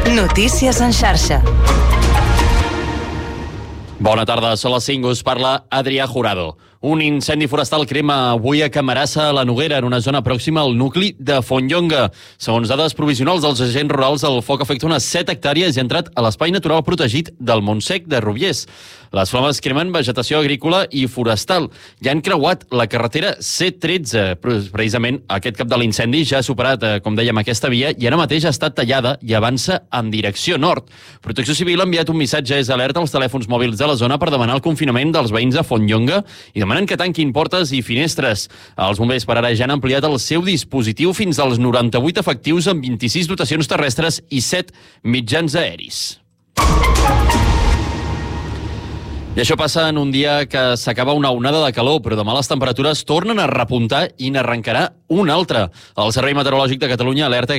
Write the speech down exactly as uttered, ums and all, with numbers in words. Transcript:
Notícies en xarxa. Bona tarda, són les cinc, us parla Adrià Jurado. Un incendi forestal crema avui a Camarasa, a la Noguera, en una zona pròxima al nucli de Fontlonga. Segons dades provisionals dels agents rurals, el foc afecta unes set hectàrees i ha entrat a l'espai natural protegit del Montsec de Rubiers. Les flames cremen vegetació agrícola i forestal i han creuat la carretera C tretze. Precisament aquest cap de l'incendi ja ha superat, com dèiem, aquesta via i ara mateix ha estat tallada i avança en direcció nord. Protecció Civil ha enviat un missatge d'alerta als telèfons mòbils de la zona per demanar el confinament dels veïns de Fontlonga i demanen que tanquin portes i finestres. Els bombers per ara ja han ampliat el seu dispositiu fins als noranta-vuit efectius amb vint-i-sis dotacions terrestres i set mitjans aeris. I això passa en un dia que s'acaba una onada de calor, però demà les temperatures tornen a repuntar i n'arrencarà una altra. El Servei Meteorològic de Catalunya alerta